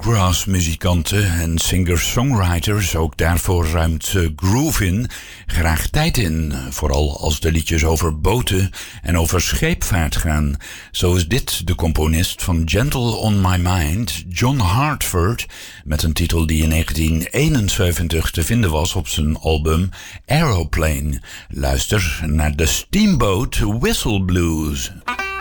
bluegrass-muzikanten en singer-songwriters, ook daarvoor ruimt groove in, graag tijd in. Vooral als de liedjes over boten en over scheepvaart gaan. Zo is dit de componist van Gentle on My Mind, John Hartford, met een titel die in 1971 te vinden was op zijn album Aeroplane. Luister naar de Steamboat Whistle Blues.